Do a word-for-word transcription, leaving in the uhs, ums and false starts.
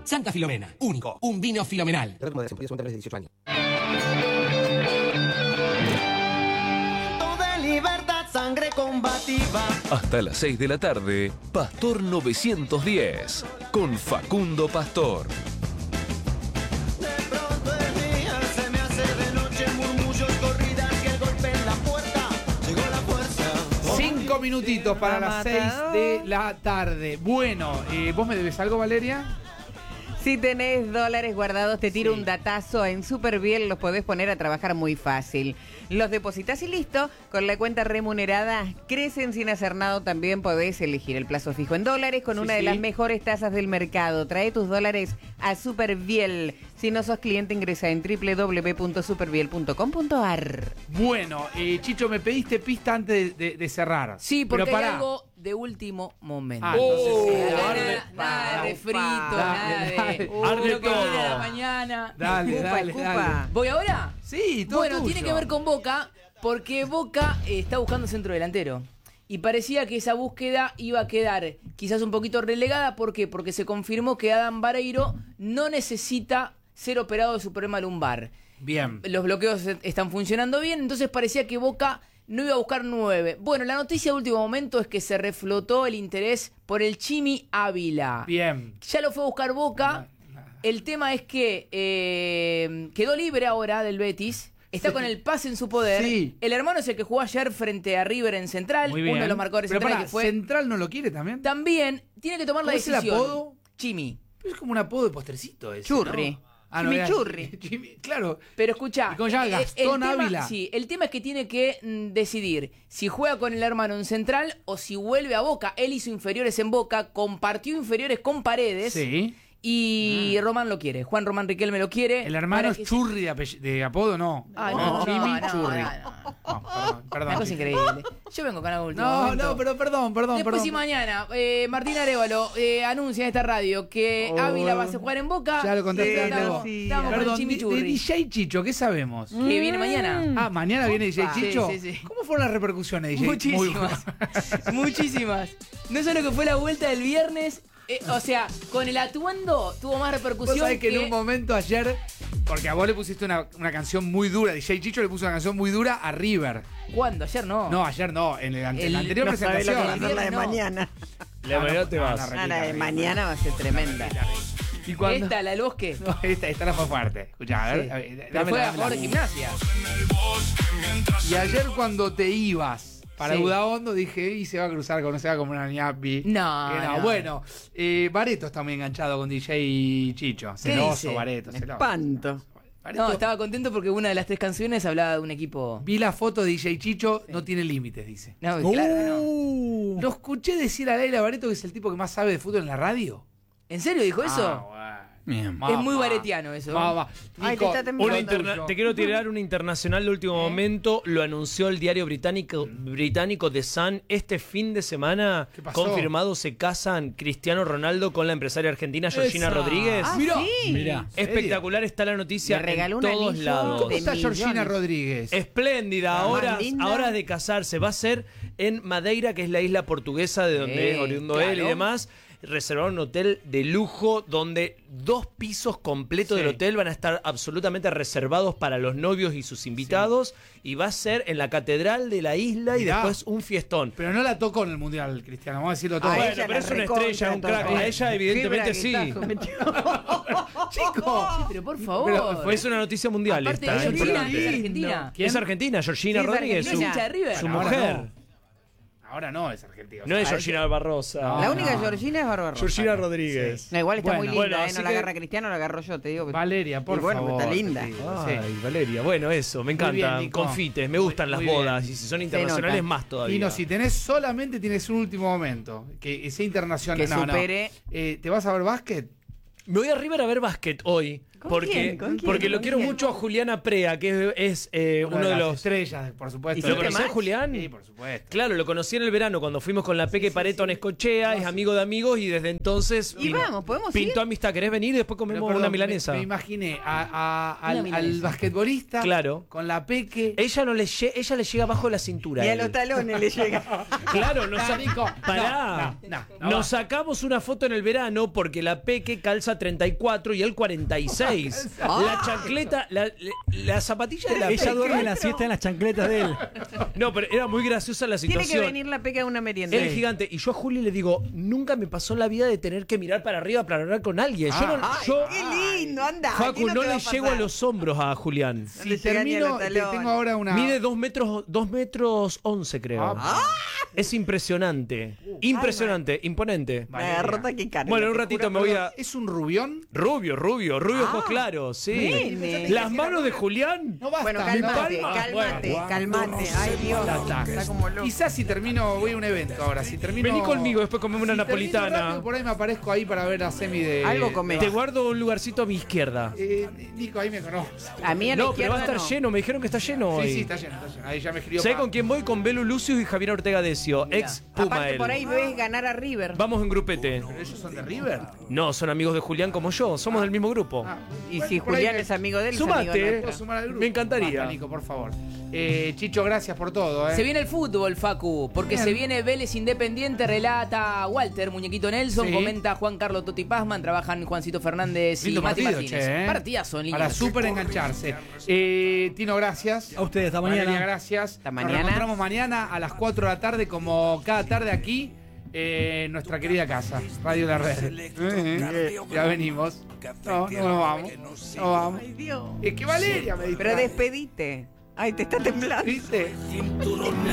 Santa Filomena, único, un vino filomenal. dieciocho años. Toda libertad, sangre combativa. Hasta las seis de la tarde, Pastor novecientos diez, con Facundo Pastor. De pronto el día se me hace de noche, murmullos, corridas y el golpe en la puerta. Llegó la fuerza. Cinco minutitos para las seis de la tarde. Bueno, eh, ¿vos me debes algo, Valeria? Si tenés dólares guardados, te tiro Sí. un datazo. En Superbiel los podés poner a trabajar muy fácil. Los depositas y listo. Con la cuenta remunerada, crecen sin hacer nada. También podés elegir el plazo fijo en dólares con Sí, una de sí. las mejores tasas del mercado. Trae tus dólares a Superbiel. Si no sos cliente, ingresa en doble u doble u doble u punto superbiel punto com punto a r. Bueno, eh, Chicho, me pediste pista antes de, de- de cerrar. Sí, porque Pero hay pará. algo de último momento. Ah, entonces, Oh, sí, nada, dale. nada de frito, Dale, nada de dale. uh, Arde lo que todo. viene a la mañana. Dale, Escupa, dale, escupa. dale. ¿Voy ahora? Sí, todo Bueno, tuyo. tiene que ver con Boca, porque Boca eh, está buscando centro delantero. Y parecía que esa búsqueda iba a quedar quizás un poquito relegada. ¿Por qué? Porque se confirmó que Adam Vareiro no necesita ser operado de su problema lumbar. Bien. Los bloqueos están funcionando bien, entonces parecía que Boca no iba a buscar nueve. Bueno, la noticia de último momento es que se reflotó el interés por el Chimi Ávila. Bien. Ya lo fue a buscar Boca. El tema es que eh, quedó libre ahora del Betis. Está Sí. con el pase en su poder. Sí. El hermano es el que jugó ayer frente a River en Central. Muy bien. Uno de los marcadores Pero centrales pará, que fue. ¿Central no lo quiere también? También tiene que tomar la ¿Cómo es el decisión. apodo? Chimi. Es como un apodo de postrecito ese, Churri. ¿no? Ah, no, era- Chimichurri. Chimi- claro. Pero escuchá, ¿Y cómo se llama? eh, Gastón el tema- Ávila. Sí, el tema es que tiene que mm, decidir si juega con el hermano en Central o si vuelve a Boca. Él hizo inferiores en Boca, compartió inferiores con Paredes. Sí. Y Román lo quiere, Juan Román Riquelme lo quiere. El hermano para es que- Churri de, apell- de apodo, no. Ah, no, Chimi no, no, Churri. no, no. No, perdón, perdón. Una cosa increíble. Yo vengo con algo último No, momento. no, pero perdón, perdón, Después perdón. si mañana eh, Martín Arévalo eh, anuncia en esta radio que Oh. Ávila va a jugar en Boca. Ya lo contaste sí, antes estamos, vos. sí. estamos con el Perdón, de, de chimichurri. D J Chicho, ¿qué sabemos? Que viene mañana. Ah, mañana viene D J Sí, Chicho. sí, sí. ¿Cómo fueron las repercusiones de D J? Muchísimas. Muy- Muchísimas. No solo que fue la vuelta del viernes. eh, o sea, con el atuendo tuvo más Vos repercusión sabés que que... en un momento ayer, porque a vos le pusiste una, una canción muy dura, D J Chicho le puso una canción muy dura a River. ¿Cuándo? Ayer no. No, ayer no, en, el, ante- El- la anterior No sabés lo que va a presentación. hacer la de No. mañana. La mañana te No, vas. no, Ah, la de River. mañana va a ser tremenda. Y cuando... Esta, la del bosque. No, esta, esta no fue fuerte. Escuchá, a ver, Sí. a ver, Pero dámela, fue a dámela. favor de Gimnasia. Y ayer cuando te ibas para Sí. Udaondo dije, y se va a cruzar con, no se va como una ñapi. No, Que no. no. Bueno, eh, Bareto está muy enganchado con D J Chicho. Celoso, dice? Bareto, celoso. Espanto. Bareto- No, estaba contento porque una de las tres canciones hablaba de un equipo. Vi la foto de D J Chicho, no tiene límites, dice. No, claro que no. Lo escuché decir a Leila Bareto que es el tipo que más sabe de fútbol en la radio. ¿En serio dijo eso? Ah, bueno. Bien. Va, Es muy va. baretiano eso. Va, va. Ay, Nico, te está temblando. Una ¿qué onda interna- tuyo? te quiero tirar una internacional de último momento. Lo anunció el diario británico, británico The Sun. Este fin de semana, ¿Qué pasó? confirmado, se casan Cristiano Ronaldo con la empresaria argentina Georgina Esa. Rodríguez. Ah, Mirá, sí. mirá. Espectacular está la noticia Le regaló en un todos anillo lados. ¿Cómo está de Georgina millones. Rodríguez? Espléndida, La ahora, más linda. ahora de casarse. Va a ser en Madeira, que es la isla portuguesa de donde Sí, es oriundo claro. él y demás. Reservaron un hotel de lujo donde dos pisos completos Sí. del hotel van a estar absolutamente reservados para los novios y sus invitados. Y va a ser en la catedral de la isla y Mirá. después un fiestón. Pero no la tocó en el Mundial, Cristiano, vamos a decirlo todo. A Bueno, ella pero la es una recontra estrella, un crack. tocó. A ella evidentemente Qué sí. braguetazo metió. Chico, Sí, pero por favor. Pero fue Es una noticia mundial Aparte esta. de ¿eh? Georgina, importante. es argentina. ¿Quién? Es argentina, Georgina Sí, es Rodríguez, ¿No su, es hincha de River? su Ahora mujer. no. Ahora no es argentino. No es Ah, Georgina Barbosa. No. La única no. Georgina es Bárbara Rosa. Georgina Rodríguez. No, igual está Bueno, muy linda, bueno, ¿eh? así No la que- agarra Cristiano, la agarro yo, te digo. Valeria, por Y bueno, favor. está linda. te digo, Ay, sí. Valeria, bueno, eso, me Muy bien, encantan. Nico. Confites, me gustan Muy- las muy bien. bodas. Y si son internacionales, nota. más todavía. Y no, si tenés solamente tienes un último momento. Que sea internacional. Que No, no. supere- Eh, ¿Te vas a ver básquet? Me voy a River a ver básquet hoy. ¿Con Porque, quién? ¿Con quién? porque lo ¿Con quiero quién? mucho a Juliana Prea, que es eh, Una uno de las los... estrellas, por supuesto. ¿Lo conocés, Julián? Sí, por supuesto. Claro, lo conocí en el verano cuando fuimos con la Peque Pareto a Nescochea, es amigo de amigos y desde entonces Y vamos, ¿podemos ir? pintó amistad. ¿Querés venir y después Pero, comemos perdón, una me- milanesa? Me, imaginé a- a- al, Una milanesa. al basquetbolista Claro. con la peque. Ella no le lle- ella le llega abajo de la cintura. Y a él. los talones le llega. Claro, nos, No, Nico, pará. no, no, no, nos sacamos una foto en el verano porque la Peque calza treinta y cuatro y él cuarenta y seis. La chancleta, la, la, la zapatilla de la Ella Peque. duerme la siesta en las chancletas de él. No, pero era muy graciosa la Tiene situación. que venir la peca a una merienda. Él es gigante. Y yo a Juli le digo, nunca me pasó en la vida de tener que mirar para arriba para hablar con alguien. Yo no, Ay, yo, qué lindo, anda. Facu, ¿qué no te va le a llego a pasar? los hombros a Julián. No Si le llega ni a termino, los te talones. tengo ahora una. Mide dos metros, dos metros once, creo. Ah, Es impresionante. Impresionante, imponente. Me agarró taquicardia. Bueno, en un Te ratito juro, me voy perdón, a. ¿Es un rubión? Rubio, rubio, rubio ojos claros, sí. nene. Las manos de Julián. No basta. Bueno, no cálmate, basta. cálmate, Bueno, cálmate. Ay, Dios. ya está. Está como loco. Quizás si termino, voy a un evento ahora. Si termino. Vení conmigo, después comemos una si termino napolitana. rápido, por ahí me aparezco ahí para ver la semi de. Algo comé. Te guardo un lugarcito a mi izquierda. Eh, Nico, ahí me conoces. A mí a la No, pero va a izquierda estar no. lleno. Me dijeron que está lleno hoy. Sí, sí, está lleno, está lleno. Ahí ya me escribió. ¿Sabés Pa. con quién voy? Con Belu Lucius y Javier Ortega Decio, ex Puma Aparte él. por ahí ves ganar a River. Vamos en grupete. ¿Pero ellos son de River? No, son amigos de Julián como yo. Somos del mismo grupo. Ah, Y bueno, si por ahí Julián me- es amigo de él, es amigo Sumate. nuestro. ¿Puedo sumar al grupo? Me encantaría. Basta, Nico, por favor. Eh, Chicho, gracias por todo. ¿eh? Se viene el fútbol, Facu, porque Bien. se viene Vélez Independiente, relata Walter, Muñequito Nelson, Sí. comenta Juan Carlos Totti Pazman, trabajan Juancito Fernández y Lindo Mati partido, Martínez. che, ¿eh? Partidazo en línea. Para súper engancharse. Eh, Tino, gracias. A ustedes, hasta Valeria, mañana. gracias. Hasta Nos mañana. encontramos mañana a las cuatro de la tarde, como cada tarde aquí, eh, en nuestra querida casa, Radio La Red. Eh, ya venimos. No, no nos vamos. No vamos. Ay, Dios. Es que Valeria me distrae. Pero despedite. Ay, te está temblando. ¿Viste?